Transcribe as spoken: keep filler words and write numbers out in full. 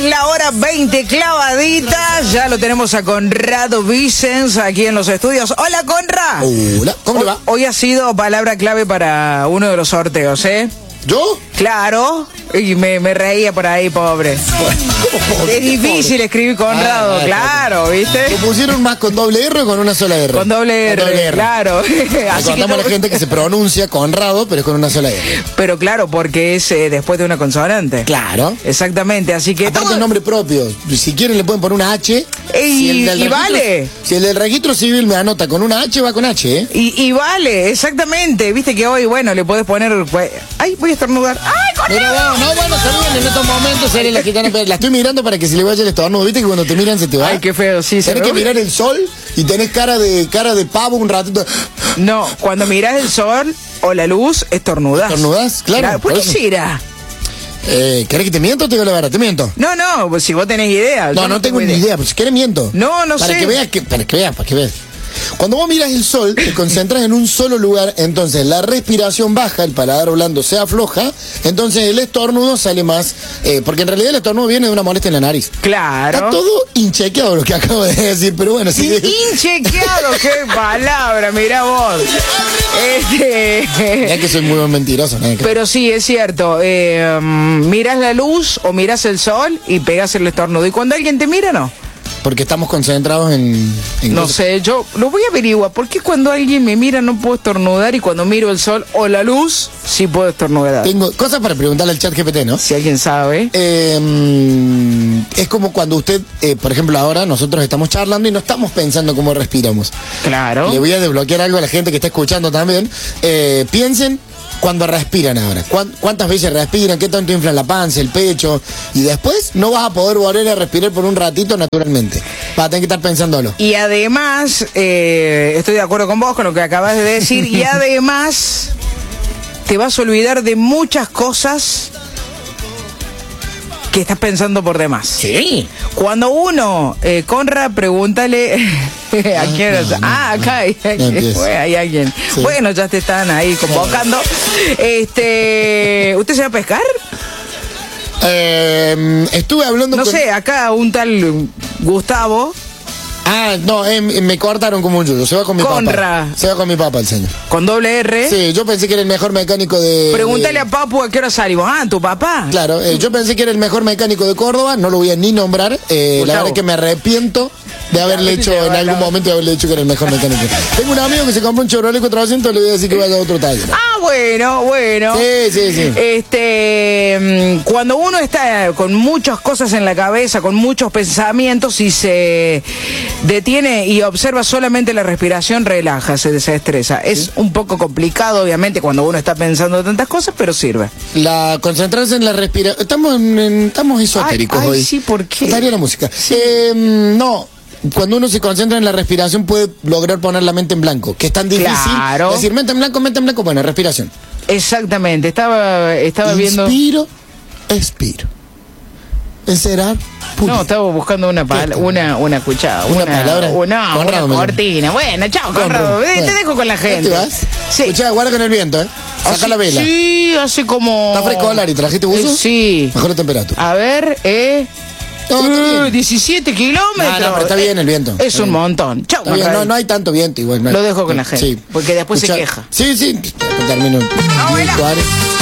la hora veinte clavadita. Ya lo tenemos a Conrado Vicens aquí en los estudios. Hola, Conra. Hola, ¿cómo le va? Hoy ha sido palabra clave para uno de los sorteos, ¿eh? ¿Yo? Claro. Y me, me reía por ahí, pobre. pobre Es difícil pobre. escribir Conrado, Ah, claro, ¿viste? ¿Lo pusieron más con doble R o con una sola R? Con doble R, Con doble R. claro. Le Así que contamos a la no- gente que se pronuncia Conrado, pero es con una sola R. Pero claro, porque es eh, después de una consonante. Claro. Exactamente, así que... Aparte todo- el nombre propio. Si quieren le pueden poner una H. Ey, el del y registro- vale. Si el del registro civil me anota con una H, va con H, ¿eh? Y, y vale, exactamente. Viste que hoy, bueno, le podés poner... pues, ay, voy a estornudar. ¡Ay, Pero Conrado! no, no, bueno, está bien, en estos momentos eres la gitana, pero la estoy mirando para que se le vaya el estornudo. ¿Viste que cuando te miran se te va? Ay, qué feo, sí. se Tenés me- que mirar el sol y tenés cara de cara de pavo un ratito. No, cuando mirás el sol o la luz, estornudás. ¿Estornudás? Claro, ¿Por por qué eso. será? Eh, ¿Querés que te miento o te digo la verdad? Te miento. No, no, pues si vos tenés idea. No, yo no tengo ni idea, pero si querés miento. No, no para sé. Que veas que, para que veas, para que veas. Cuando vos miras el sol, te concentras en un solo lugar, entonces la respiración baja, el paladar blando se afloja, entonces el estornudo sale más, eh, porque en realidad el estornudo viene de una molestia en la nariz. Claro. Está todo inchequeado lo que acabo de decir, pero bueno, sí. In- Inchequeado, qué palabra, mirá vos. Este... Ya que soy muy buen mentiroso, ¿no? Pero sí, es cierto. Eh, mm, mirás la luz o mirás el sol y pegás el estornudo. Y cuando alguien te mira, no. Porque estamos concentrados en... en No cosas- sé, yo lo voy a averiguar. ¿Por qué cuando alguien me mira no puedo estornudar y cuando miro el sol o la luz sí puedo estornudar? Tengo cosas para preguntarle al chat G P T, ¿no? Si alguien sabe. Eh, es como cuando usted, eh, por ejemplo, ahora nosotros estamos charlando y no estamos pensando cómo respiramos. Claro. Le voy a desbloquear algo a la gente que está escuchando también. Eh, piensen cuando respiran ahora. ¿Cuán- ¿Cuántas veces respiran? ¿Qué tanto inflan la panza, el pecho? Y después no vas a poder volver a respirar por un ratito naturalmente. Vas a tener que estar pensándolo. Y además, eh, estoy de acuerdo con vos, con lo que acabas de decir, y además te vas a olvidar de muchas cosas que estás pensando por demás. Sí. Cuando uno, eh, Conra, pregúntale a quién no, es? no, Ah, no. acá hay, No empieces. Fue, hay alguien. Sí. Bueno, ya te están ahí convocando. Este, ¿usted se va a pescar? Eh, estuve hablando No con... sé, acá un tal Gustavo, Ah, no, eh, me cortaron como un yuyo. Se va con mi Conra. papá. Se va con mi papá el señor. con doble R. Sí, yo pensé que era el mejor mecánico de... Pregúntale de- a Papu a qué hora salimos. Ah, tu papá. Claro, eh, yo pensé que era el mejor mecánico de Córdoba, no lo voy a ni nombrar. Eh, la Gustavo. verdad es que me arrepiento de haberle hecho, en algún momento de haberle dicho que era el mejor mecánico. Tengo un amigo que se compró un Chevrolet cuatrocientos, le voy a decir que vaya a otro taller. Ah, bueno, bueno. Sí, sí, sí. Este, mm, cuando uno está con muchas cosas en la cabeza, con muchos pensamientos y se detiene y observa solamente la respiración, relaja, se desestresa. Es un poco complicado, obviamente, cuando uno está pensando tantas cosas, pero sirve. La concentrarse en la respiración. Estamos, en- en- estamos esotéricos Ay, ay, hoy. sí, ¿por qué? Daría la música. Eh, no. Cuando uno se concentra en la respiración puede lograr poner la mente en blanco, que es tan difícil. Claro. Decir mente en blanco, mente en blanco, bueno, respiración. Exactamente, estaba, estaba viendo... Inspiro, expiro. Encerar, pulir. No, estaba buscando una pala- ¿Qué? una, una cuchara, ¿Una una, palabra? una, Conrado, una me cortina. Bueno, chao, Conrado. Conrado. Eh, Te Bueno. dejo con la ¿Ya gente. te vas? Sí. Escuchá, guarda con el viento, ¿eh? Saca Así- la vela. Sí, hace como... ¿Está fresco Lari? ¿Trajiste buzo? Eh, sí. Mejor la temperatura. A ver, eh... No, está eh, bien. diecisiete kilómetros. No, no, pero está bien el viento. Es Está un bien. montón. Chao, Está bien, Conrado. no, no hay tanto viento igual. no hay- Lo dejo con la gente, Sí. porque después se Escuchá, queja. Sí, sí. Termino. Abuela. Suárez.